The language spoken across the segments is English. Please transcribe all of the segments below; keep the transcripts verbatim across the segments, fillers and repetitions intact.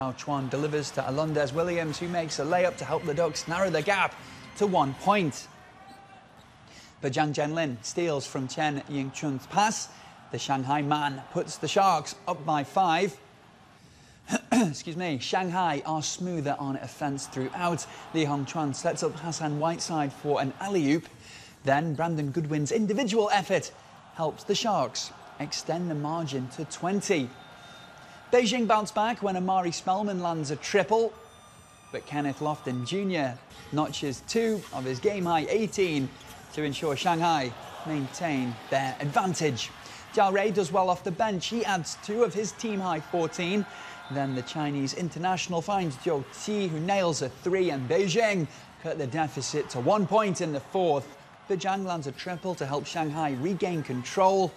Chuan delivers to Alundez Williams, who makes a layup to help the Ducks narrow the gap to one point. But Zhang Zhenlin steals from Chen Yingchun's pass. The Shanghai man puts the Sharks up by five. Excuse me. Shanghai are smoother on offence throughout. Li Hongchuan sets up Hassan Whiteside for an alley-oop. Then Brandon Goodwin's individual effort helps the Sharks extend the margin to twenty. Beijing bounced back when Amari Spellman lands a triple, but Kenneth Lofton Junior notches two of his game-high eighteen to ensure Shanghai maintain their advantage. Jiao Rui does well off the bench. He adds two of his team-high fourteen. Then the Chinese international finds Zhou Qi, who nails a three, and Beijing cut the deficit to one point in the fourth. But Zhang lands a triple to help Shanghai regain control.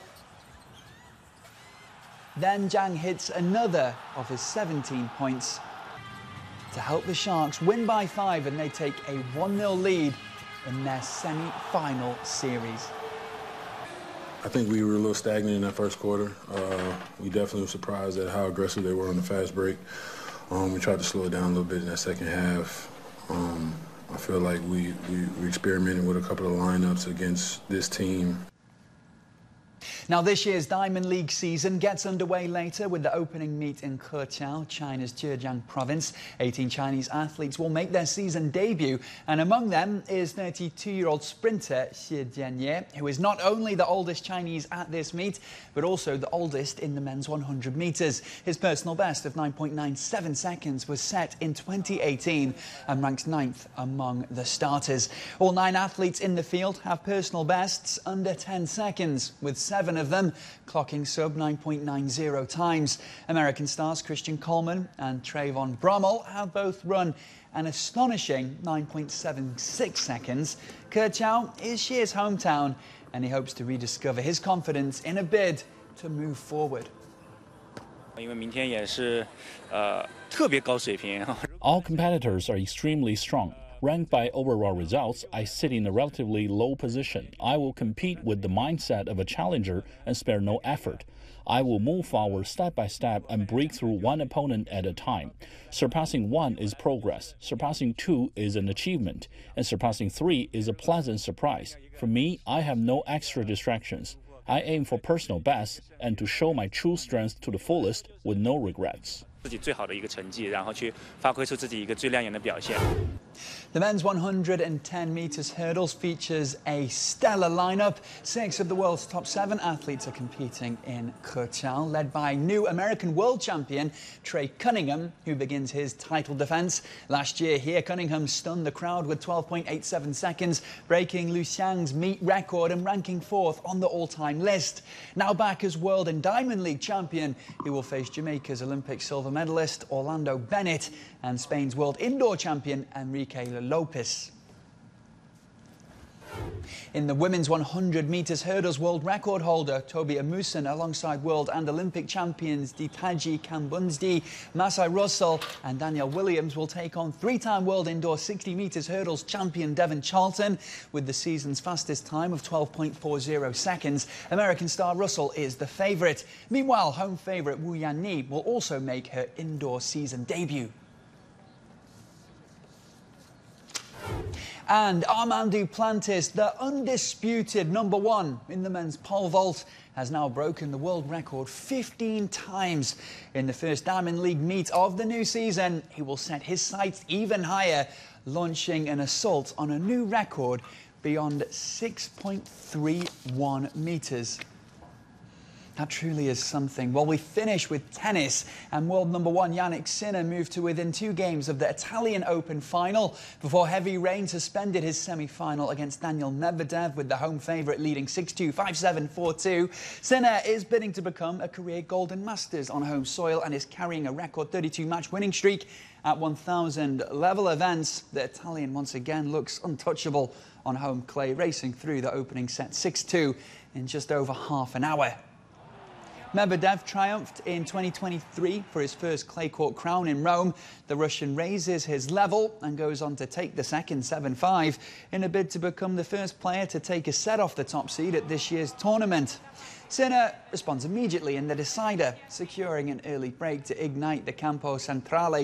Then Zhang hits another of his seventeen points to help the Sharks win by five, and they take a one nil lead in their semi-final series. I think we were a little stagnant in that first quarter. Uh, we definitely were surprised at how aggressive they were on the fast break. Um, we tried to slow it down a little bit in that second half. Um, I feel like we, we, we experimented with a couple of lineups against this team. Now, this year's Diamond League season gets underway later with the opening meet in Keqiao, China's Zhejiang province. eighteen Chinese athletes will make their season debut, and among them is thirty-two-year-old sprinter Xie Jianye, who is not only the oldest Chinese at this meet, but also the oldest in the men's one hundred metres. His personal best of nine point nine seven seconds was set in twenty eighteen and ranks ninth among the starters. All nine athletes in the field have personal bests under ten seconds, with seven of them clocking sub nine point nine zero times. American stars Christian Coleman and Trayvon Brummel have both run an astonishing nine point seven six seconds. Keqiao is Xie's hometown, and he hopes to rediscover his confidence in a bid to move forward. All competitors are extremely strong. Ranked by overall results, I sit in a relatively low position. I will compete with the mindset of a challenger and spare no effort. I will move forward step by step and break through one opponent at a time. Surpassing one is progress, surpassing two is an achievement, and surpassing three is a pleasant surprise. For me, I have no extra distractions. I aim for personal best and to show my true strength to the fullest with no regrets. The men's one hundred ten metres hurdles features a stellar lineup. Six of the world's top seven athletes are competing in Keqiao, led by new American world champion Trey Cunningham, who begins his title defence. Last year here, Cunningham stunned the crowd with twelve point eight seven seconds, breaking Lu Xiang's meet record and ranking fourth on the all-time list. Now back as world and Diamond League champion, he will face Jamaica's Olympic silver medalist Orlando Bennett and Spain's world indoor champion Enrique Lopez. In the women's one hundred metres hurdles, world record holder Toby Amusan, alongside world and Olympic champions Ditaji Kambunzdi, Masai Russell and Danielle Williams, will take on three-time world indoor sixty metres hurdles champion Devon Charlton with the season's fastest time of twelve point four zero seconds. American star Russell is the favourite. Meanwhile, home favourite Wu Yanni will also make her indoor season debut. And Armand Duplantis, the undisputed number one in the men's pole vault, has now broken the world record fifteen times. In the first Diamond League meet of the new season, he will set his sights even higher, launching an assault on a new record beyond six point three one metres. That truly is something. Well, we finish with tennis, and world number one Jannik Sinner moved to within two games of the Italian Open final before heavy rain suspended his semi-final against Daniil Medvedev, with the home favourite leading six two, five seven, four two. Sinner is bidding to become a career Golden Masters on home soil and is carrying a record thirty-two match winning streak at one thousand level events. The Italian once again looks untouchable on home clay, racing through the opening set six two in just over half an hour. Medvedev triumphed in twenty twenty-three for his first clay court crown in Rome. The Russian raises his level and goes on to take the second seven five in a bid to become the first player to take a set off the top seed at this year's tournament. Sinner responds immediately in the decider, securing an early break to ignite the Campo Centrale